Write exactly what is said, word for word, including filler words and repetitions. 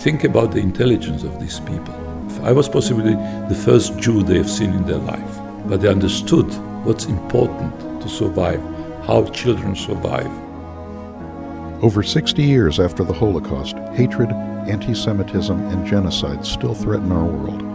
think about the intelligence of these people. I was possibly the first Jew they have seen in their life, but they understood what's important to survive, how children survive. Over sixty years after the Holocaust, hatred, anti-Semitism, and genocide still threaten our world.